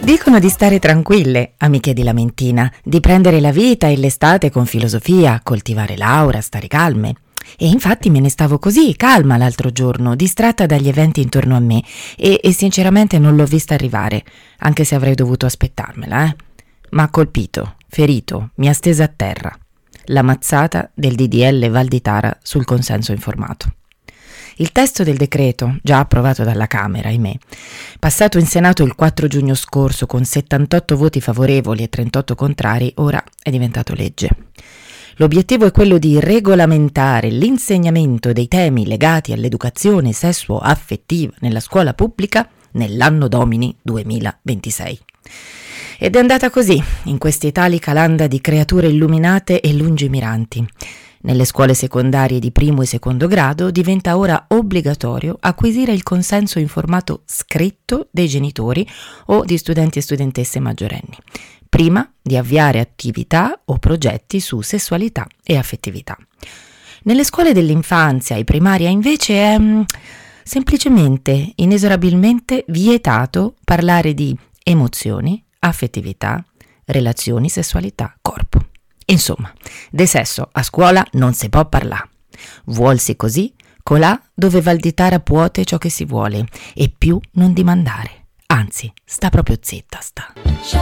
Dicono di stare tranquille, amiche di Lamentina, di prendere la vita e l'estate con filosofia, coltivare l'aura, stare calme. E infatti me ne stavo così, calma l'altro giorno, distratta dagli eventi intorno a me e sinceramente non l'ho vista arrivare, anche se avrei dovuto aspettarmela, Ma ha colpito, ferito, mi ha stesa a terra. La mazzata del DDL Valditara sul consenso informato. Il testo del decreto, già approvato dalla Camera, ahimè, passato in Senato il 4 giugno scorso con 78 voti favorevoli e 38 contrari, ora è diventato legge. L'obiettivo è quello di regolamentare l'insegnamento dei temi legati all'educazione sessuo-affettiva nella scuola pubblica nell'anno domini 2026. Ed è andata così, in quest'italica landa di creature illuminate e lungimiranti. Nelle scuole secondarie di primo e secondo grado diventa ora obbligatorio acquisire il consenso informato scritto dei genitori o di studenti e studentesse maggiorenni, prima di avviare attività o progetti su sessualità e affettività. Nelle scuole dell'infanzia e primaria invece è semplicemente, inesorabilmente vietato parlare di emozioni, affettività, relazioni, sessualità, corpo. Insomma, de sesso a scuola non si può parlare. Vuolsi così, colà dove Valditara puote ciò che si vuole e più non dimandare. Anzi, sta proprio zitta sta.